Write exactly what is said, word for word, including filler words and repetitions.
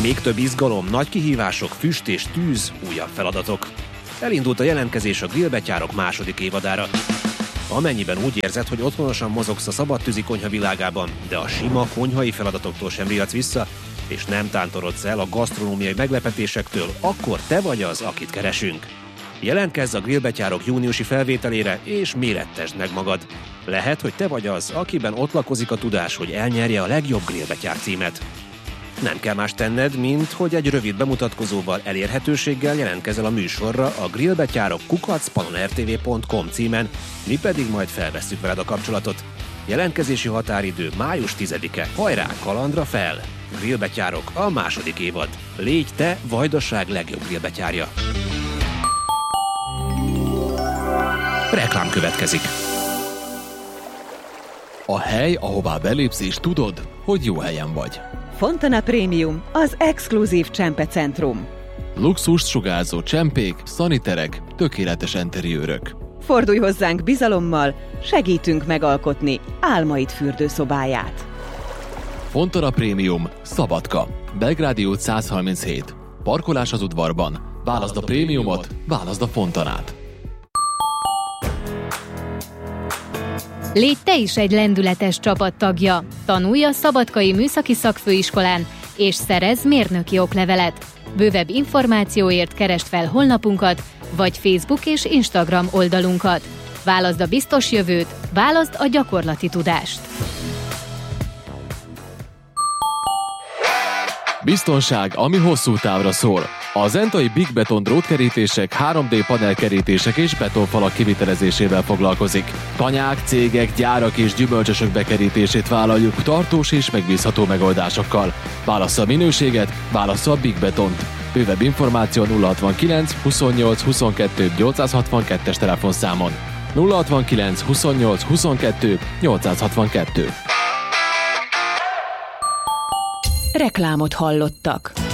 Még több izgalom, nagy kihívások, füst és tűz, újabb feladatok. Elindult a jelentkezés a Grillbetyárok második évadára. Amennyiben úgy érzed, hogy otthonosan mozogsz a szabadtűzi konyha világában, de a sima konyhai feladatoktól sem riadsz vissza, és nem tántorodsz el a gasztronómiai meglepetésektől, akkor te vagy az, akit keresünk. Jelentkezz a Grillbetyárok júniusi felvételére, és mérettesd meg magad. Lehet, hogy te vagy az, akiben ott lakozik a tudás, hogy elnyerje a legjobb Grillbetyár címet. Nem kell más tenned, mint hogy egy rövid bemutatkozóval, elérhetőséggel jelentkezel a műsorra a grillbetyárok kukac pannonrtv pont com címen, mi pedig majd felvesszük veled a kapcsolatot. Jelentkezési határidő május tizedike. Hajrá, kalandra fel! Grillbetyárok, a második évad. Légy te Vajdaság legjobb grillbetyárja. Reklám következik. A hely, ahová belépsz és tudod, hogy jó helyen vagy. Fontana Premium, az exkluzív csempecentrum. Luxust sugárzó csempék, szaniterek, tökéletes enteriőrök. Fordulj hozzánk bizalommal, segítünk megalkotni álmaid fürdőszobáját. Fontana Premium, Szabadka, Belgrádi út száz harminchét. Parkolás az udvarban. Válaszd a prémiumot, válaszd a Fontanát. Légy te is egy lendületes csapattagja. Tanulj a Szabadkai Műszaki Szakfőiskolán, és szerezz mérnöki oklevelet. Bővebb információért keresd fel honlapunkat, vagy Facebook és Instagram oldalunkat. Válaszd a biztos jövőt, válaszd a gyakorlati tudást. Biztonság, ami hosszú távra szól. A zentai Big Beton drótkerítések, három dé panelkerítések és betonfalak kivitelezésével foglalkozik. Tanyák, cégek, gyárak és gyümölcsösök bekerítését vállaljuk tartós és megbízható megoldásokkal. Válassza a minőséget, válassza a Big Betont. Bővebb információ nulla hatvankilenc huszonnyolc huszonkettő nyolcszázhatvankettes telefonszámon. nulla hatvankilenc huszonnyolc huszonkettő nyolcszázhatvankettő. Reklámot hallottak.